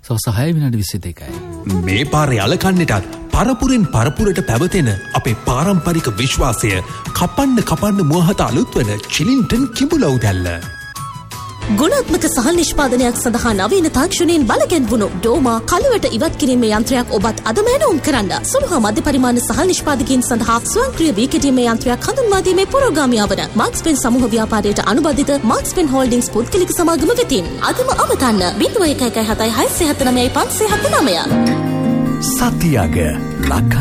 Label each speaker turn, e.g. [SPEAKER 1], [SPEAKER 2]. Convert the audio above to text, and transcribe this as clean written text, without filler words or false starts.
[SPEAKER 1] සවස් 6:22.
[SPEAKER 2] මේ පාරේ අලකන්නටත් පරපුරෙන් පරපුරට පැවතෙන අපේ පාරම්පරික විශ්වාසය කපන්න මුවහත අලුත් වන චිලින්ටන් කිඹුලව් දැල්ල.
[SPEAKER 3] ගුණාත්මක සහල් නිෂ්පාදනයක් සඳහා නවීන තාක්ෂණයෙන් බලගැන්වුණු ඩෝමා කළුවට ඉවත් කිරීමේ යන්ත්‍රයක් ඔබත් අදම ඇනවුම් කරන්න. සුළු හා මධ්‍ය පරිමාණ සහල් නිෂ්පාදකයන් සඳහා ස්වයංක්‍රීය වී කෙටීමේ යන්ත්‍රයක් හඳුන්වා දීමේ පුරෝගාමියා වන මාක්ස් පෙන් සමූහ ව්‍යාපාරයට අනුබද්ධිත මාක්ස් පෙන් හෝල්ඩින්ග්ස් පුද්ගලික සමාගම වෙතින් අදම අවතන්න 0117 679 579.
[SPEAKER 4] සත්‍යයග ලක්